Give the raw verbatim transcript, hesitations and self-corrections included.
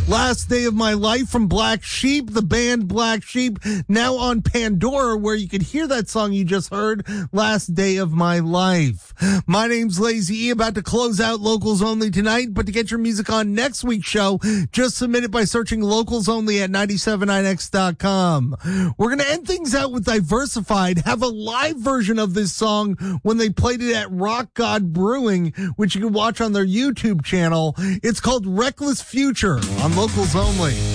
Last Day of My Life from Black Sheep, the band Black Sheep, now on Pandora, where you could hear that song you just heard, Last Day of My Life. My name's Lazy E, about to close out Locals Only tonight, but to get your music on next week's show, just submit it by searching Locals Only at nine seven nine x dot com. We're going to end things out with Diversified, have a live version of this song when they played it at Rock God Brewing, which you can watch on their YouTube channel. It's called Reckless Future on Locals Only.